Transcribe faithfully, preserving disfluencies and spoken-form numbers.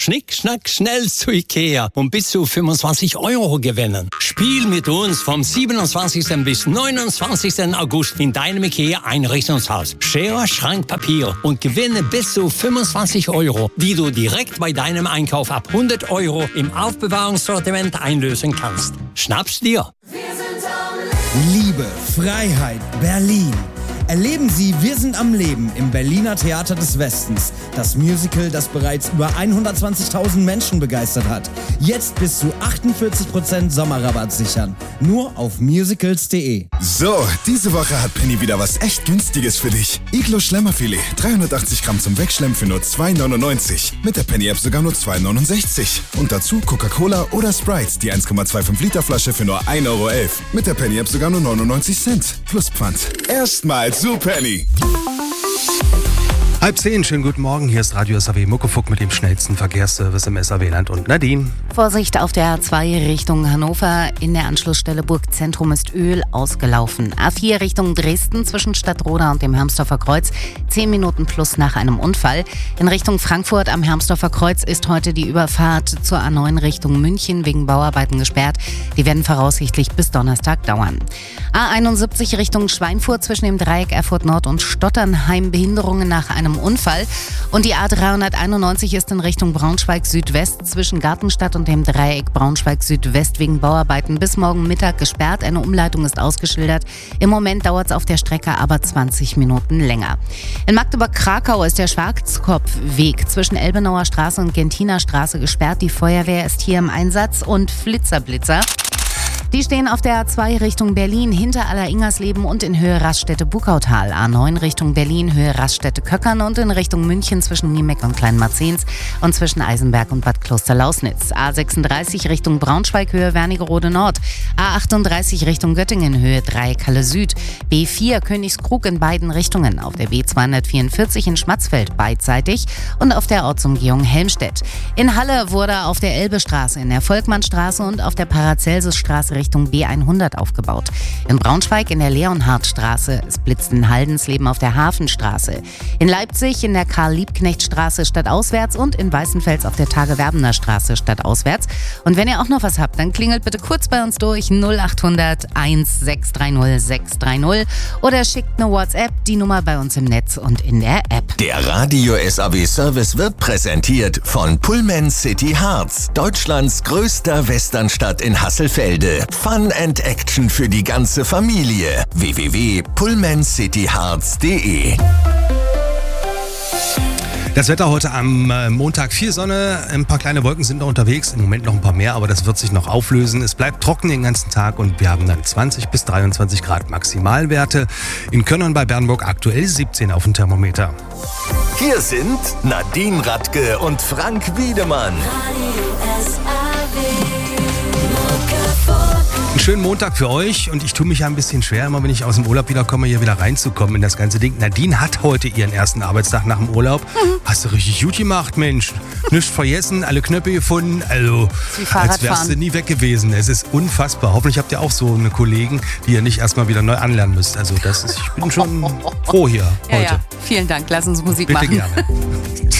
Schnick, schnack, schnell zu Ikea und bis zu fünfundzwanzig Euro gewinnen. Spiel mit uns vom siebenundzwanzigsten bis neunundzwanzigsten August in deinem Ikea-Einrichtungshaus. Schere, Schrank, Papier und gewinne bis zu fünfundzwanzig Euro, die du direkt bei deinem Einkauf ab hundert Euro im Aufbewahrungssortiment einlösen kannst. Schnapp's dir! Liebe, Freiheit, Berlin. Erleben Sie Wir sind am Leben im Berliner Theater des Westens. Das Musical, das bereits über hundertzwanzigtausend Menschen begeistert hat. Jetzt bis zu achtundvierzig Prozent Sommerrabatt sichern. Nur auf musicals punkt de. So, diese Woche hat Penny wieder was echt Günstiges für dich. Iglo Schlemmerfilet, dreihundertachtzig Gramm zum Wegschlemmen für nur zwei neunundneunzig. Mit der Penny-App sogar nur zwei neunundsechzig. Und dazu Coca-Cola oder Sprite, die eins Komma fünfundzwanzig Liter Flasche für nur ein Euro elf. Mit der Penny-App sogar nur neunundneunzig Cent. Plus Pfand. Erstmal zu Penny. Halb zehn, schönen guten Morgen. Hier ist Radio S A W Muckefuck mit dem schnellsten Verkehrsservice im S A W-Land und Nadine. Vorsicht auf der A zwei Richtung Hannover. In der Anschlussstelle Burgzentrum ist Öl ausgelaufen. A vier Richtung Dresden zwischen Stadtroda und dem Hermsdorfer Kreuz. Zehn Minuten plus nach einem Unfall. In Richtung Frankfurt am Hermsdorfer Kreuz ist heute die Überfahrt zur A neun Richtung München wegen Bauarbeiten gesperrt. Die werden voraussichtlich bis Donnerstag dauern. A einundsiebzig Richtung Schweinfurt zwischen dem Dreieck Erfurt Nord und Stotternheim. Behinderungen nach einem Unfall. Und die A dreihunderteinundneunzig ist in Richtung Braunschweig Südwest zwischen Gartenstadt und dem Dreieck Braunschweig Südwest wegen Bauarbeiten bis morgen Mittag gesperrt. Eine Umleitung ist ausgeschildert. Im Moment dauert es auf der Strecke aber zwanzig Minuten länger. In Magdeburg-Krakau ist der Schwarzkopfweg zwischen Elbenauer Straße und Gentiner Straße gesperrt. Die Feuerwehr ist hier im Einsatz und Flitzerblitzer. Die stehen auf der A zwei Richtung Berlin hinter Aller-Ingersleben und in Höhe Raststätte-Bukautal. A neun Richtung Berlin, Höhe Raststätte-Köckern und in Richtung München zwischen Niemeck und Kleinmarzens und zwischen Eisenberg und Bad Klosterlausnitz. A sechsunddreißig Richtung Braunschweig, Höhe Wernigerode Nord. A achtunddreißig Richtung Göttingen, Höhe Dreieckhalle Süd. B vier Königskrug in beiden Richtungen. Auf der B zweihundertvierundvierzig in Schmatzfeld beidseitig und auf der Ortsumgehung Helmstedt. In Halle wurde auf der Elbestraße, in der Volkmannstraße und auf der Paracelsusstraße Richtung B hundert aufgebaut. In Braunschweig in der Leonhardstraße. Es blitzt in Haldensleben auf der Hafenstraße. In Leipzig in der Karl-Liebknecht-Straße stadtauswärts und in Weißenfels auf der Tage-Werbener Straße stadtauswärts. Und wenn ihr auch noch was habt, dann klingelt bitte kurz bei uns durch null achthundert eins sechs drei null sechs drei null oder schickt eine WhatsApp, die Nummer bei uns im Netz und in der App. Der Radio S A W Service wird präsentiert von Pullman City Harz, Deutschlands größter Westernstadt in Hasselfelde. Fun and Action für die ganze Familie. w w w punkt pullman city harz punkt de. Das Wetter heute am Montag, viel Sonne, ein paar kleine Wolken sind noch unterwegs, im Moment noch ein paar mehr, aber das wird sich noch auflösen. Es bleibt trocken den ganzen Tag und wir haben dann zwanzig bis dreiundzwanzig Grad Maximalwerte. In Könnern bei Bernburg aktuell siebzehn auf dem Thermometer. Hier sind Nadine Radke und Frank Wiedemann. Einen schönen Montag für euch und ich tue mich ja ein bisschen schwer, immer wenn ich aus dem Urlaub wiederkomme, hier wieder reinzukommen in das ganze Ding. Nadine hat heute ihren ersten Arbeitstag nach dem Urlaub. Mhm. Hast du richtig gut gemacht, Mensch. Nichts vergessen, alle Knöpfe gefunden. Also, als wärst du nie weg gewesen. Es ist unfassbar. Hoffentlich habt ihr auch so eine Kollegen, die ihr nicht erstmal wieder neu anlernen müsst. Also das ist, ich bin schon froh hier ja, heute. Ja. Vielen Dank. Lass uns Musik Bitte machen. Gerne.